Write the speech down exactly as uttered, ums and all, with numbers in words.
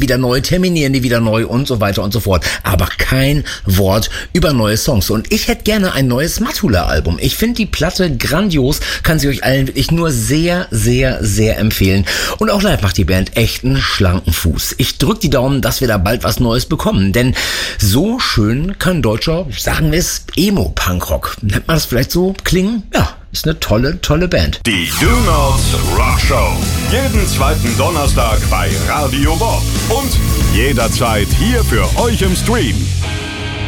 wieder neu, terminieren die wieder neu und so weiter und so fort. Aber kein Wort über neue Songs. Und ich hätte gerne ein neues Matula-Album. Ich finde die Platte grandios, kann sie euch allen wirklich nur sehr, sehr, sehr empfehlen. Und auch live macht die Band echt einen schlanken Fuß. Ich drück die Daumen, dass wir da bald was Neues bekommen. Denn so schön kann deutscher, sagen wir es, Emo-Punkrock. Nennt man das vielleicht so klingen? Ja, ist eine tolle, tolle Band. Die Do Not Rock Show. Jeden zweiten Donnerstag bei Radio Bob. Und jederzeit hier für euch im Stream.